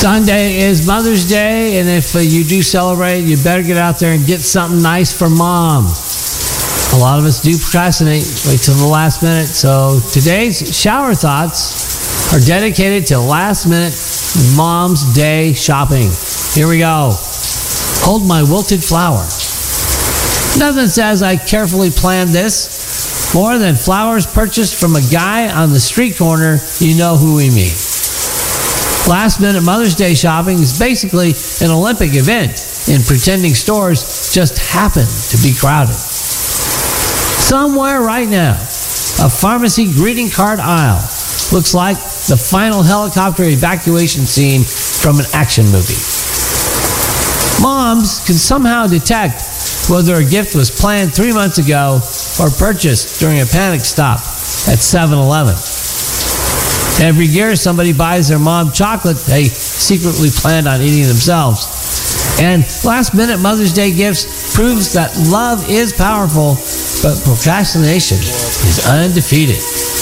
Sunday is Mother's Day, and if you do celebrate, you better get out there and get something nice for Mom. A lot of us do procrastinate, wait till the last minute. So today's shower thoughts are dedicated to last minute Mom's Day shopping. Here we go. Hold my wilted flower. Nothing says I carefully planned this more than flowers purchased from a guy on the street corner. You know who we mean. Last minute Mother's Day shopping is basically an Olympic event in pretending stores just happen to be crowded. Somewhere right now, a pharmacy greeting card aisle looks like the final helicopter evacuation scene from an action movie. Moms can somehow detect whether a gift was planned 3 months ago or purchased during a panic stop at 7-Eleven. Every year somebody buys their mom chocolate they secretly planned on eating themselves. And last-minute Mother's Day gifts proves that love is powerful, but procrastination is undefeated.